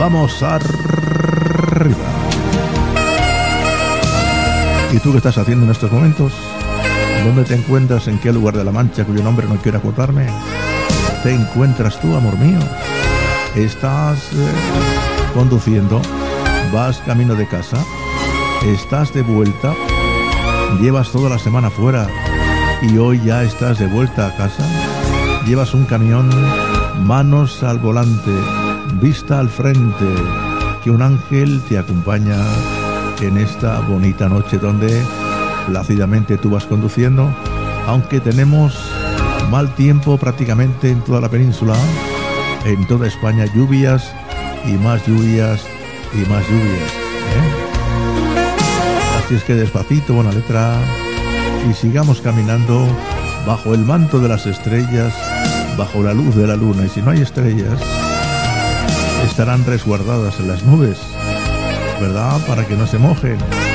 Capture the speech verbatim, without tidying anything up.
Vamos arriba. ¿Y tú qué estás haciendo en estos momentos? ¿Dónde te encuentras? ¿En qué lugar de La Mancha cuyo nombre no quiero acotarme te encuentras tú, amor mío? ¿Estás eh, conduciendo? ¿Vas camino de casa? ¿Estás de vuelta? ¿Llevas toda la semana fuera y hoy ya estás de vuelta a casa? ¿Llevas un camión? Manos al volante, vista al frente, que un ángel te acompaña en esta bonita noche donde plácidamente tú vas conduciendo, aunque tenemos mal tiempo prácticamente en toda la península, en toda España, lluvias y más lluvias y más lluvias, ¿eh? Así es que despacito, buena letra, y sigamos caminando bajo el manto de las estrellas, bajo la luz de la luna, y si no hay estrellas, estarán resguardadas en las nubes, ¿verdad? Para que no se mojen.